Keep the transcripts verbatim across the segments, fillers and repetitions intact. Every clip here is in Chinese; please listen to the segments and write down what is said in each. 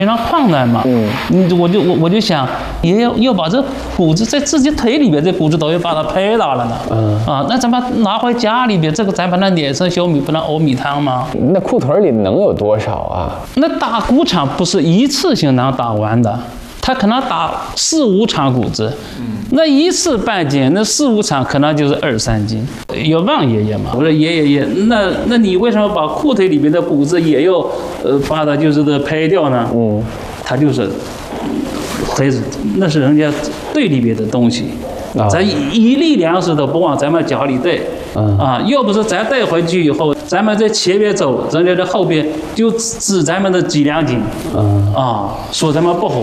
非常困难嘛。嗯，我就我我就想，也要要把这骨子在自己腿里边，这骨子都要把它拍打了呢。嗯啊，那咱们拿回家里边，这个咱把它碾成小米，不能熬米汤吗？ 那裤腿里能有多少啊？ 那打谷场不是一次性能打完的。他可能打四五场谷子，那一次半斤，那四五场可能就是二三斤。要问爷爷嘛，我说爷爷爷，那那你为什么把裤腿里面的谷子也要呃把它就是的拍掉呢？嗯，他就是孩子，那是人家队里边的东西，啊、咱一粒粮食都不往咱们家里带。嗯啊，要不是咱带回去以后，咱们在前边走，人家在后边就指咱们的几两斤，嗯啊，说咱们不好。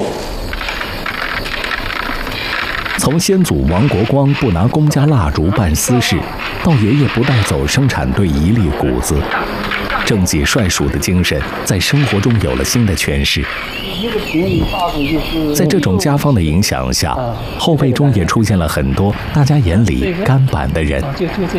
从先祖王国光不拿公家蜡烛办私事，到爷爷不带走生产队一粒谷子，政绩率属的精神在生活中有了新的诠释。在这种家风的影响下，后辈中也出现了很多大家眼里干板的人。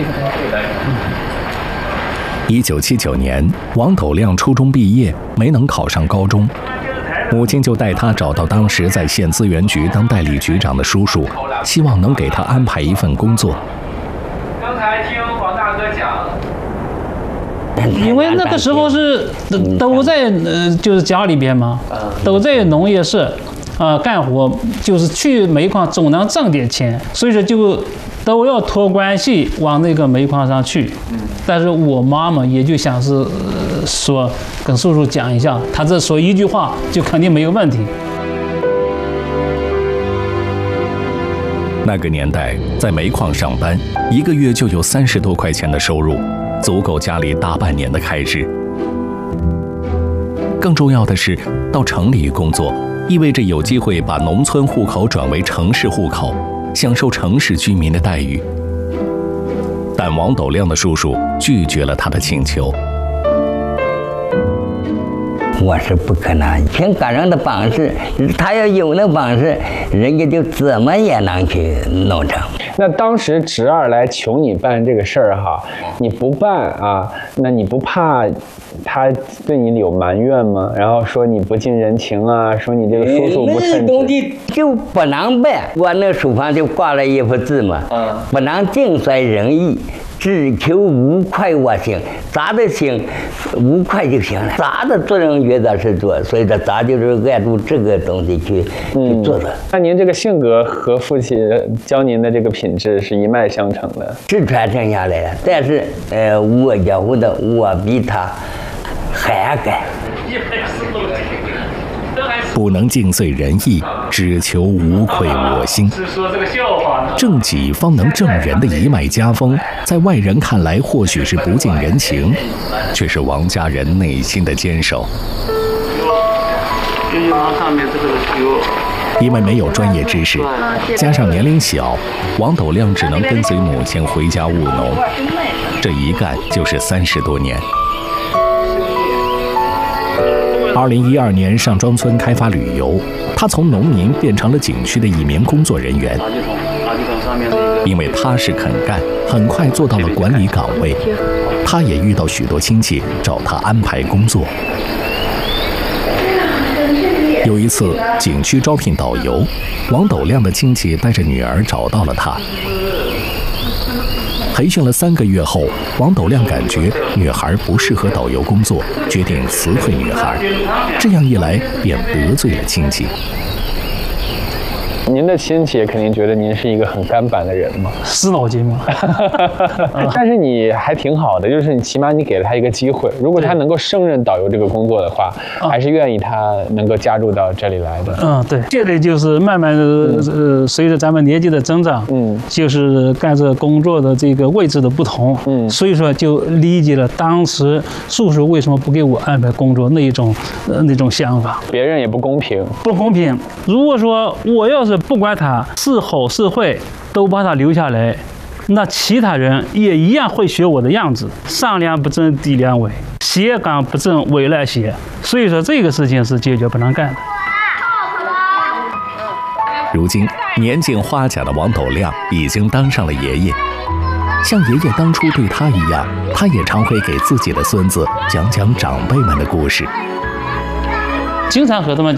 一九七九年，王斗亮初中毕业，没能考上高中。母亲就带他找到当时在县资源局当代理局长的叔叔，希望能给他安排一份工作。 刚才听黄大哥讲， 因为那个时候是都在呃，就是家里边嘛，都在农业社啊、呃、干活，就是去煤矿总能挣点钱，所以说就都要托关系往那个煤矿上去。但是我妈妈也就想是、呃、说跟叔叔讲一下，他这说一句话就肯定没有问题。 那个年代在煤矿上班，一个月就有三十多块钱的收入，足够家里大半年的开支。更重要的是，到城里工作，意味着有机会把农村户口转为城市户口，享受城市居民的待遇。但王斗亮的叔叔拒绝了他的请求。 我是不可能，凭个人的本事，他要有那本事，人家就怎么也能去弄成。 那当时侄儿来求你办这个事儿哈，你不办啊，那你不怕他对你有埋怨吗？然后说你不近人情啊，说你这个叔叔不称职， 东西就不能办。我那书上就挂了一幅字嘛，嗯，不能尽衰人意，只求无愧我行。咱的行无愧就行了，咱的作用原则是做，所以说咱就是按照这个东西去、嗯、去做的。 那您这个性格和父亲教您的这个品质是一脉相承的， 是传承下来的。但是呃，我觉得我比他还干。 不能尽遂人意，只求无愧我心。正己方能正人的一脉家风，在外人看来或许是不近人情，却是王家人内心的坚守。因为没有专业知识，加上年龄小，王斗亮只能跟随母亲回家务农，这一干就是三十多年。二零一二年上庄村开发旅游，他从农民变成了景区的一名工作人员。因为他是肯干，很快做到了管理岗位。他也遇到许多亲戚找他安排工作。有一次景区招聘导游，王斗亮的亲戚带着女儿找到了他。培训了三个月后，王斗亮感觉女孩不适合导游工作，决定辞退女孩。这样一来，便得罪了亲戚。 您的亲戚肯定觉得您是一个很干板的人嘛， 死脑筋嘛。 但是你还挺好的，就是你起码你给了他一个机会，如果他能够胜任导游这个工作的话，还是愿意他能够加入到这里来的。 嗯，对，这里就是慢慢的、呃，随着咱们年纪的增长，嗯，就是干这工作的这个位置的不同，嗯，所以说就理解了当时叔叔为什么不给我安排工作那一种、呃、那种想法。 别人也不公平， 不公平。如果说我要是不管他是好是坏，都把他留下来，那其他人也一样会学我的样子，上梁不正低梁歪，斜杠不正歪来斜。所以说这个事情是坚决不能干的。 如今年近花甲的王斗亮已经当上了爷爷，像爷爷当初对他一样，他也常会给自己的孙子讲讲长辈们的故事。 经常和他们